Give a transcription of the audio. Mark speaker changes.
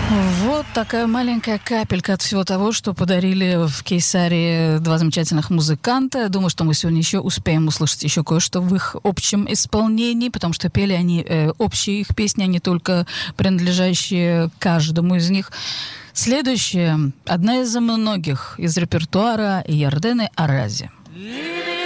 Speaker 1: Вот такая маленькая капелька от всего того, что подарили в Кейсарии два замечательных музыканта. Я думаю, что мы сегодня еще успеем услышать еще кое-что в их общем исполнении, потому что пели они общие их песни, а не только принадлежащие каждому из них. Следующая, одна из многих из репертуара Ярдены Арази.